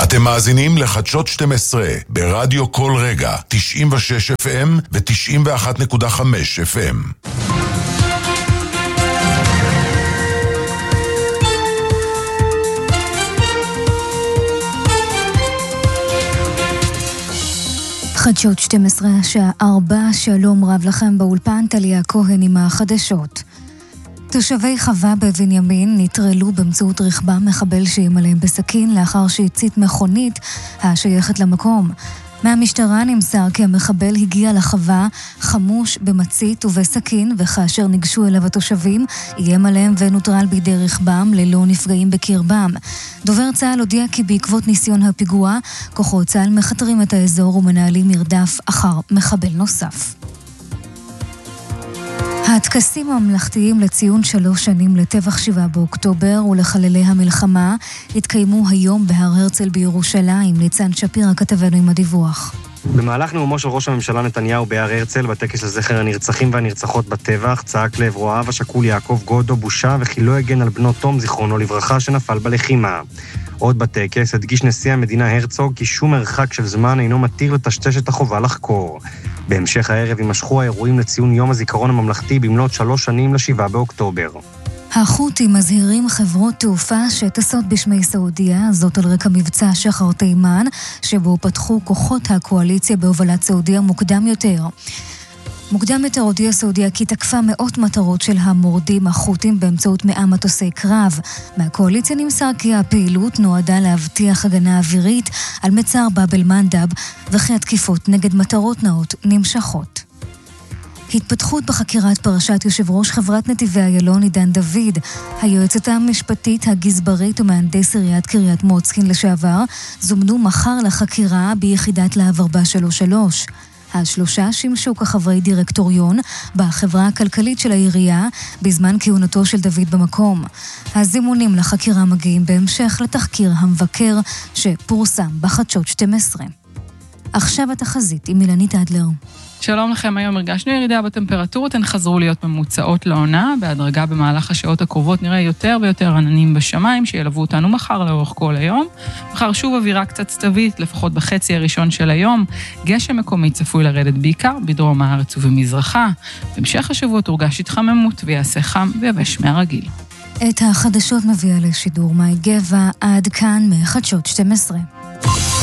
אתם מאזינים לחדשות 12 ברדיו כל רגע, 96 FM ו-91.5 FM. חדשות 12 השעה 4, שלום רב לכם באולפן, טליה כהן עם החדשות. תושבי חווה בבנימין נטרלו באמצעות רכבם מחבל שאיים עליהם בסכין לאחר שהצית מכונית השייכת למקום. מהמשטרה נמסר כי המחבל הגיע לחווה חמוש במצית ובסכין, וכאשר ניגשו אליו התושבים איים עליהם ונוטרל בידי רכבם ללא נפגעים בקרבם. דובר צה"ל הודיע כי בעקבות ניסיון הפיגוע כוחות צה"ל מחתרים את האזור ומנהלים מרדף אחר מחבל נוסף. הטקסים הממלכתיים לציון 3 שנים לטבח 7 באוקטובר ולחללי המלחמה התקיימו היום בהר הרצל בירושלים. ניצן שפירא כתבנו עם הדיווח. במהלך נאומו של ראש הממשלה נתניהו בהר הרצל בטקס לזכר הנרצחים והנרצחות בטבח צעק לעברו האב השכול יעקב גודו בושה וכי לא הגן על בנו תום זיכרונו לברכה שנפל בלחימה. עוד בטקס הדגיש נשיא המדינה הרצוג כי שום מרחק של זמן אינו מתיר לטשטש את החובה לחקור. בהמשך הערב יימשכו האירועים לציון יום הזיכרון הממלכתי במלאת 3 שנים ל7 באוקטובר. החות'ים מזהירים חברות תעופה שטסות בשמי סעודיה, זאת על רקע מבצע שחר תימן, שבו פתחו כוחות הקואליציה בהובלת סעודיה מוקדם יותר הודיעה סעודיה כי תקפה מאות מטרות של המורדים החות'ים באמצעות 100 מטוסי קרב. מהקואליציה נמסר כי הפעילות נועדה להבטיח הגנה אווירית על מצר באב אל-מנדב, וכי התקיפות נגד מטרות נאות נמשכות. התפתחות בחקירת פרשת יושב ראש חברת נתיבי איילון עידן דוד. היועצת המשפטית, הגזברית ומהנדס עיריית קריית מוצקין לשעבר זומנו מחר לחקירה ביחידת להב 433. השלושה שימשו כחברי דירקטוריון בחברה הכלכלית של העירייה בזמן כהונתו של דוד במקום. הזימונים לחקירה מגיעים בהמשך לתחקיר המבקר שפורסם בחדשות 12. עכשיו התחזית עם אילנית אדלר. שלום לכם, היום הרגשנו ירידה בטמפרטורות, הן חזרו להיות ממוצעות לעונה, בהדרגה במהלך השעות הקרובות נראה יותר ויותר עננים בשמיים שילוו אותנו מחר לאורך כל היום. מחר שוב אווירה קצת סתווית, לפחות בחצי הראשון של היום, גשם מקומי צפוי לרדת בעיקר בדרום הארץ ובמזרחה. בהמשך השבוע תורגש התחממות ויעשה חם ויבש מהרגיל. את החדשות מביאה לשידור מאי גבע, עד כאן מחדשות 12.